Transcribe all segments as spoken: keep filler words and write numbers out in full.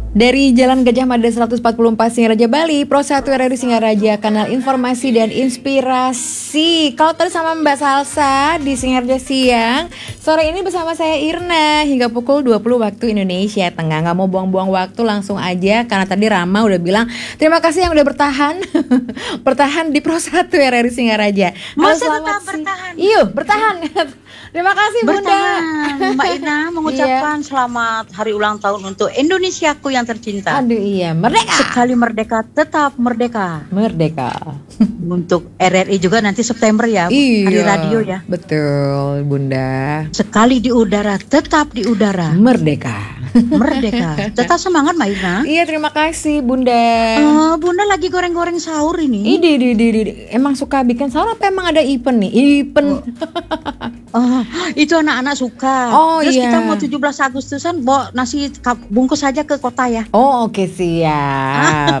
Dari Jalan Gajah Mada seratus empat puluh empat Singaraja Bali, Pro satu R R I Singaraja, kanal informasi dan inspirasi. Kalau tadi sama Mbak Salsa di Singaraja Siang, sore ini bersama saya Irna hingga pukul dua puluh waktu Indonesia Tengah. Gak mau buang-buang waktu, langsung aja karena tadi Rama udah bilang terima kasih yang udah bertahan bertahan di Pro satu R R I Singaraja. Masih tetap si- bertahan. Iya, bertahan. Terima kasih Bunda. Bertahan. Mbak Ina mengucapkan Iya. selamat hari ulang tahun untuk Indonesiaku yang tercinta. Aduh iya, merdeka. Sekali merdeka tetap merdeka. Merdeka. Untuk R R I juga nanti September ya, Iya, hari radio ya. betul Bunda. Sekali di udara tetap di udara. Merdeka. Merdeka. Tetap semangat Mbak Ina. Iya, terima kasih Bunda. Eh, Bunda lagi goreng-goreng sahur ini. Ide, ide, ide, ide. Emang suka bikin sahur apa emang ada event nih? Event. Oh, itu anak-anak suka. Oh, Terus iya. kita mau tujuh belas Agustusan bawa nasi kap- bungkus aja ke kota ya. Oh, oke siap.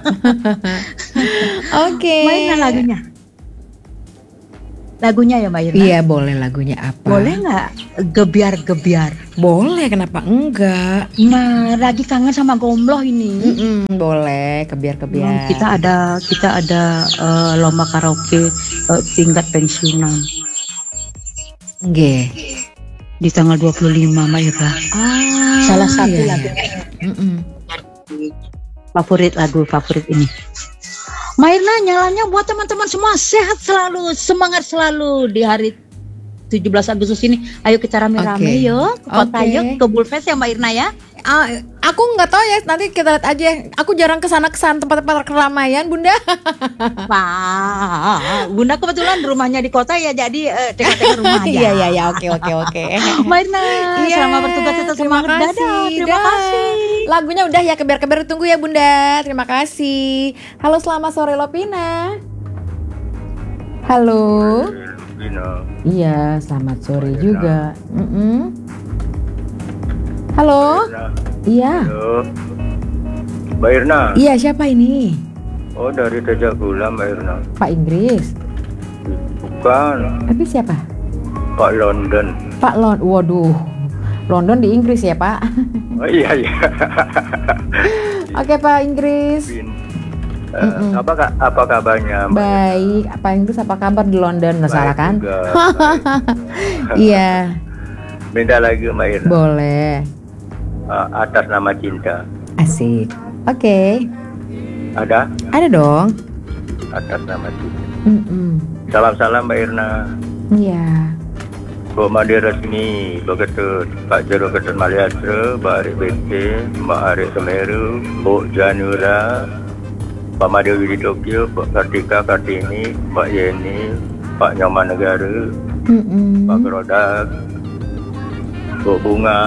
Oke. Mainan lagunya. Lagunya ya Mbak Irna? Iya, boleh lagunya apa? Boleh nggak gebiar-gebiar? Boleh, kenapa enggak? Nah, lagi kangen sama Gombloh ini. Mm-mm, boleh, kebiar-kebiar. Kita ada kita ada eh, lomba karaoke eh, tingkat pensiunan Nggih. di tanggal dua puluh lima Mbak Irna. Ah, Salah satu iya, lagu iya. Mm-mm. favorit lagu favorit ini. Mbak Irna, nyalanya buat teman-teman semua sehat selalu, semangat selalu di hari tujuh belas Agustus ini. Ayo kita rame-rame Oke. yuk ke kota Oke. yuk, ke Bulfest ya Mbak Irna ya. Ah, aku nggak tahu ya, nanti kita lihat aja. Aku jarang kesana kesana tempat-tempat keramaian, Bunda. Wah, Bunda kebetulan rumahnya di kota ya, jadi eh, tengah-tengah rumah aja. Iya iya iya, oke oke oke. Mbak Irna, Iya, selamat bertugas tetap terima semangat. Dadah, kasih, terima dah. kasih. Lagunya udah ya, kebiar-kebiar tunggu ya Bunda. Terima kasih. Halo, selamat sore Lopina. Halo. Bina. Iya, selamat sore juga. Mm-mm. Halo. Iya. Halo. Mbak Irna. Iya, siapa ini? Oh, dari Tejak Gula Mbak Irna. Pak Inggris. Bukan, Tapi siapa? Pak London. Pak Lon. Waduh. London di Inggris ya, Pak. Oh iya iya. Oke, Pak Inggris. Bin. Eh, apa ka- apa kabarnya Mbak? Baik, Pak Inggris apa kabar di London? Nggak Baik salah kan? juga, Iya, Minta lagi Mbak Irna. boleh. Eh, atas nama cinta. Asik. Oke, Ada? ada dong. Atas nama cinta. Mm-mm. Salam-salam Mbak Irna. Iya. Bu Madi Resmi, begitu Pak Jero Ketan Maliasra, Mbak Arik B T, Mbak Arik Semeru, Bu Janura, Pak Madi Widi Tokyo, Pak Kartika Kartini, Mbak Yeni, Pak Nyoman Negara, Mm-mm. Pak Kerodak, Bu Bunga,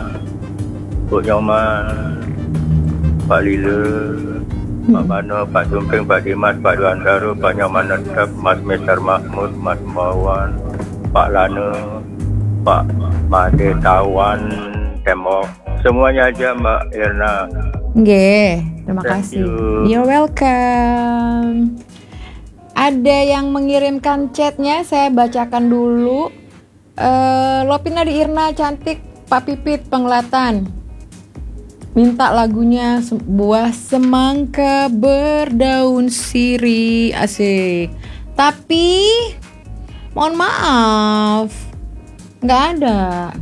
Bu Nyoman, Pak Lila, Pak Mano, Pak Tumpeng, Pak Dimas, Pak Duandaro, Pak Nyoman Netap, Mas Metar Mahmud, Mas Mawan, Pak Lano, Pak Made Tawan, Tembok, semuanya aja Mbak Irna. Nggih, terima Thank kasih. you. You're welcome. Ada yang mengirimkan chatnya, saya bacakan dulu. Eh, Lopina di Irna cantik, Pak Pipit Penglatan. Minta lagunya se- buah semangka berdaun sirih, asik. Tapi mohon maaf, nggak ada.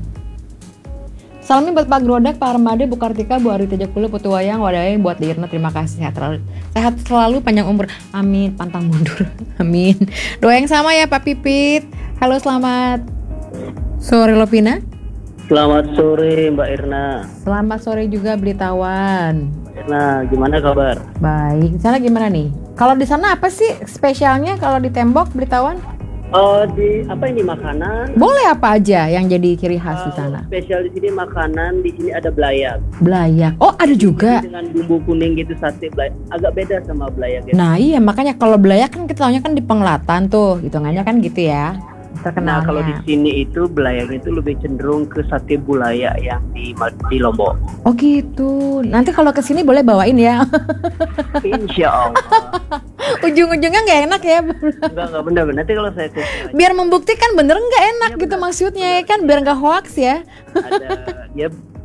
Salamnya buat Pak Grodak, Pak Armade, Bu Kartika, Bu Ari Tejakula, Putu Wayang, Wadai, buat Dirna, terima kasih, sehat selalu, sehat selalu, panjang umur, amin, pantang mundur, amin. Doa yang sama ya Pak Pipit. Halo, selamat sore Lopina. Selamat sore Mbak Irna. Selamat sore juga Blitawan. Mbak Irna, gimana kabar? Baik, di sana gimana nih? Kalau di sana apa sih spesialnya kalau di Tembok Blitawan? Oh, di apa ini makanan? Boleh apa aja yang jadi ciri khas di Eh, sana? spesial di sini makanan, di sini ada belayak. Belayak. Oh, ada juga. Dengan bumbu kuning gitu, sate belayak. Agak beda sama belayak ya. Nah iya, makanya kalau belayak kan kita taunya kan di Penglatan tuh, hitungannya kan gitu ya. Nah, Terkenalnya. kalau di sini itu belayaknya itu lebih cenderung ke sate bulaya yang di di Lombok. Oh gitu. Nanti kalau kesini boleh bawain ya. Insya Allah. Ujung-ujungnya nggak enak ya. Enggak enggak benar. Nanti kalau saya tes Biar membuktikan bener nggak enak Iya, gitu benar. maksudnya ya kan, biar nggak hoax ya. ada dia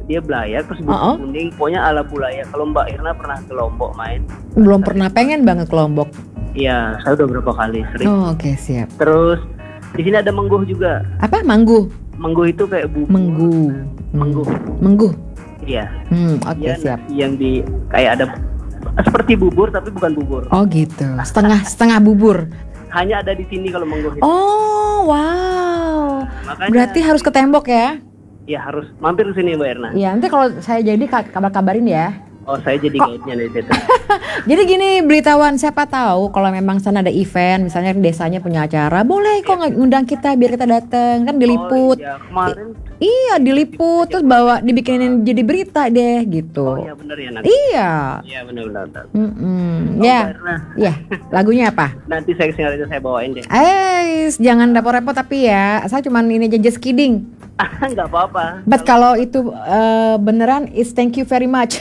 dia belayak terus Uh-uh. kuning, pokoknya ala Bulayak. Kalau Mbak Irna pernah ke Lombok main? Belum pernah, pengen banget ke Lombok. Iya, saya udah berapa kali sering. Oh, oke, siap. Terus di sini ada mengguh juga. Apa? Manggu? Mengguh itu kayak bubur. Menggu. Hmm. Mengguh. Mengguh. Iya. Hmm, oke, Dia siap. nasi yang di kayak ada seperti bubur tapi bukan bubur. Oh, gitu. Setengah setengah bubur. Hanya ada di sini kalau mengguh itu. Oh, wow. Makanya- Berarti harus ke tembok ya? Ya harus mampir ke sini Mbak Erna. Iya, nanti kalau saya jadi ka- kabar-kabarin ya. Oh, saya jadi guide-nya dari situ. Jadi gini, Beritawan, siapa tahu kalau memang sana ada event, misalnya desanya punya acara, boleh kok nggak ngundang kita biar kita datang, kan diliput. Oh, iya, kemarin. Iya, diliput terus bawa dibikinin jadi berita deh gitu. Oh iya benar ya nanti. Iya. Iya benar-benar. Mm-mm. Oh, Ya. Mbak Erna. Ya, lagunya apa? Nanti saya kesini aja saya bawain deh. Eh, jangan repot-repot tapi ya. Saya cuma ini aja just kidding. Enggak apa-apa. But kalau itu eh, beneran, it's thank you very much.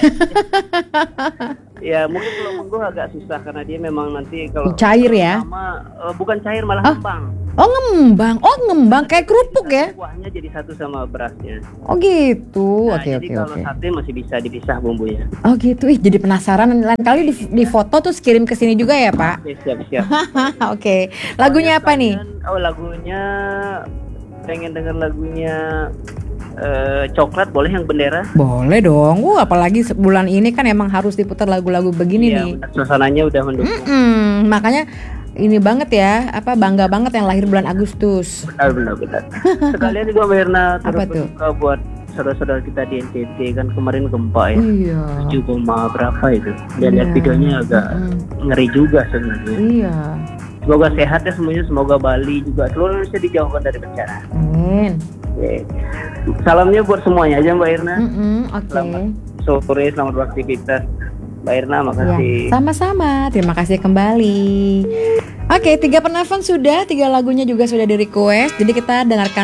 Ya mungkin kalau mengguh agak susah karena dia memang nanti kalau Cair ya? sama eh, bukan cair malah Ah. ngembang. Oh, ngembang. Oh, ngembang kayak kerupuk ya? Kuahnya jadi satu sama berasnya. Oh gitu. Nah, Oke, jadi oke, kalau oke. sate masih bisa dipisah bumbunya. Oh gitu. Ih, jadi penasaran. Lain kali di, di foto terus kirim ke sini juga ya, Pak? Oke, siap-siap. Oke. Lagunya apa nih? Oh lagunya pengen denger lagunya eh, Coklat boleh yang Bendera? Boleh dong. Uh, apalagi bulan ini kan emang harus diputar lagu-lagu begini Iya, nih. benar. Suasananya udah mendukung. Mm-mm, makanya ini banget ya, apa bangga banget yang lahir bulan Agustus. Benar benar benar. Sekalian juga Mbak Erna Apa turut tuh? berduka buat saudara-saudara kita di N T T kan kemarin gempa ya. Iya. tujuh koma berapa itu? Lihat-lihat Iya. videonya agak Mm-mm. ngeri juga sebenarnya. Iya. Semoga sehat ya semuanya, semoga Bali juga seluruh Indonesia dijauhkan dari bencana. Amin. Oke. Salamnya buat semuanya aja Mbak Irna. Mm-mm, Oke. Selamat sore, selamat beraktivitas. Mbak Irna, Ya, makasih. sama-sama. Terima kasih kembali. Oke, tiga penelpon sudah, tiga lagunya juga sudah di request. Jadi kita dengarkan